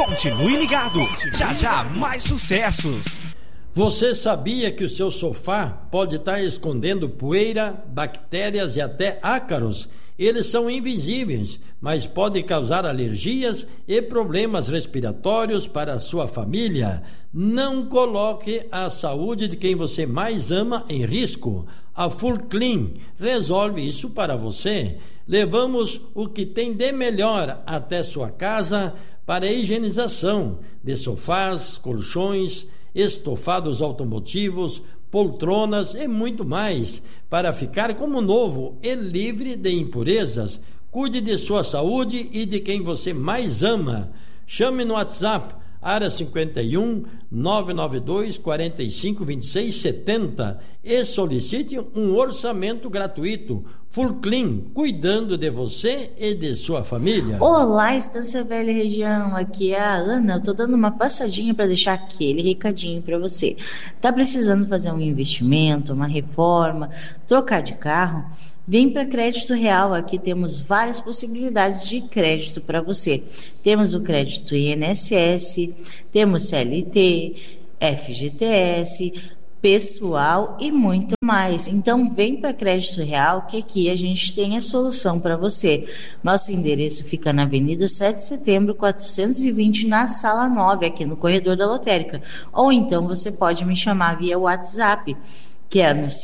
Continue ligado, já já mais sucessos. Você sabia que o seu sofá pode estar escondendo poeira, bactérias e até ácaros? Eles são invisíveis, mas podem causar alergias e problemas respiratórios para a sua família. Não coloque a saúde de quem você mais ama em risco. A Full Clean resolve isso para você. Levamos o que tem de melhor até sua casa para a higienização de sofás, colchões, estofados automotivos, poltronas e muito mais, para ficar como novo e livre de impurezas. Cuide de sua saúde e de quem você mais ama. Chame no WhatsApp, área 51 992 45 26 70 e solicite um orçamento gratuito. Full Clean, cuidando de você e de sua família. Olá, Estância Velha Região, aqui é a Ana. Eu tô dando uma passadinha para deixar aquele recadinho para você. Tá precisando fazer um investimento, uma reforma, trocar de carro? Vem para Crédito Real, aqui temos várias possibilidades de crédito para você. Temos o crédito INSS, temos CLT, FGTS, pessoal e muito mais. Então vem para Crédito Real, que aqui a gente tem a solução para você. Nosso endereço fica na Avenida 7 de Setembro 420, na Sala 9, aqui no corredor da lotérica. Ou então você pode me chamar via WhatsApp, que é no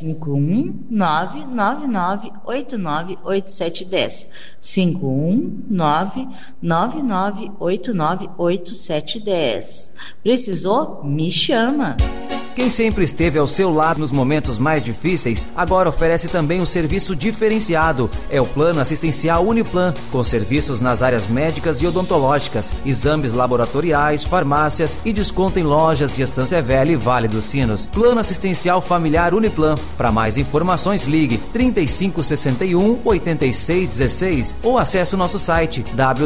51999898710. 51999898710. Precisou? Me chama! Quem sempre esteve ao seu lado nos momentos mais difíceis, agora oferece também um serviço diferenciado. É o Plano Assistencial Uniplan, com serviços nas áreas médicas e odontológicas, exames laboratoriais, farmácias e desconto em lojas de Estância Velha e Vale dos Sinos. Plano Assistencial Familiar Uniplan. Para mais informações, ligue 3561-8616 ou acesse o nosso site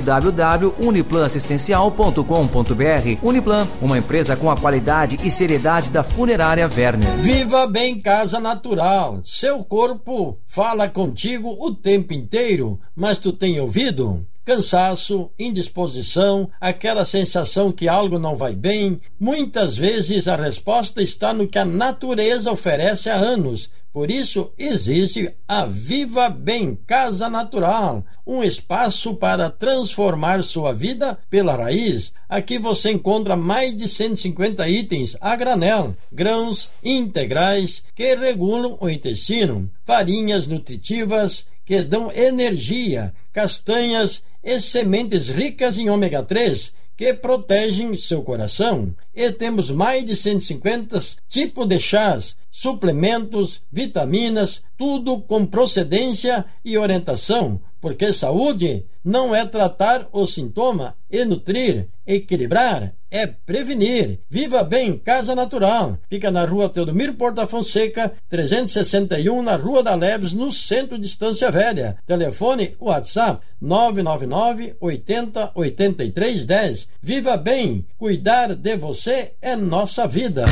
www.uniplanassistencial.com.br. Uniplan, uma empresa com a qualidade e seriedade da Funerária Werner. Viva Bem Casa Natural. Seu corpo fala contigo o tempo inteiro, mas tu tem ouvido? Cansaço, indisposição, aquela sensação que algo não vai bem. Muitas vezes a resposta está no que a natureza oferece há anos. Por isso existe a Viva Bem Casa Natural, um espaço para transformar sua vida pela raiz. Aqui você encontra mais de 150 itens a granel, grãos integrais que regulam o intestino, farinhas nutritivas que dão energia, castanhas e sementes ricas em ômega 3 que protegem seu coração. E temos mais de 150 tipos de chás, suplementos, vitaminas, tudo com procedência e orientação, porque saúde não é tratar o sintoma e nutrir, equilibrar, é prevenir. Viva Bem Casa Natural. Fica na rua Teodomiro Porta Fonseca, 361, na Rua da Leves, no centro de Estância Velha. Telefone WhatsApp 999 80 83 10. Viva Bem, cuidar de você é nossa vida.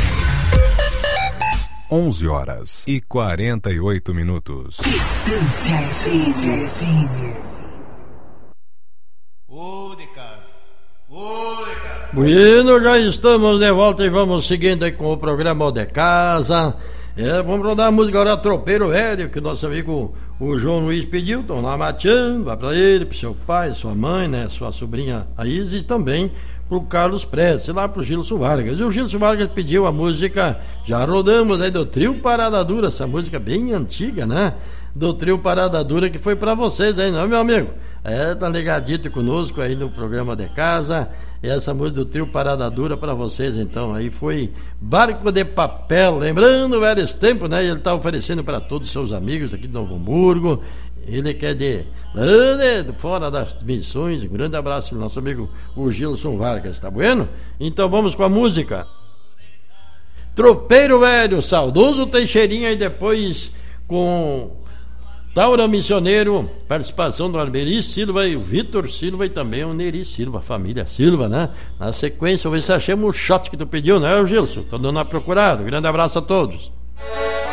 11h48. Estância Velha. Ô de casa. Bueno, já estamos de volta e vamos seguindo aí com o programa de casa. Vamos rodar a música agora, Tropeiro Velho, que o nosso amigo o João Luiz pediu. Estão lá mateando, vai pra ele, pro seu pai, sua mãe, né, sua sobrinha a Isis, também pro Carlos Prestes, lá pro Gilson Vargas. E o Gilson Vargas pediu a música, já rodamos aí, do Trio Parada Dura, essa música bem antiga, né? Do Trio Parada Dura, que foi pra vocês aí, não, meu amigo? Tá ligadito conosco aí no programa de casa. E essa música do Trio Parada Dura pra vocês, então. Aí foi Barco de Papel, lembrando velhos tempos, né? Ele tá oferecendo para todos os seus amigos aqui de Novo Hamburgo. Ele quer de fora das missões. Um grande abraço pro nosso amigo o Gilson Vargas, tá bueno? Então vamos com a música Tropeiro Velho, saudoso Teixeirinha, e depois com Taura Missioneiro, participação do Alberi Silva e o Vitor Silva e também o Neri Silva, família Silva, né? Na sequência, vamos ver se achamos o shot que tu pediu, né, Gilson? Tô dando uma procurada. Grande abraço a todos.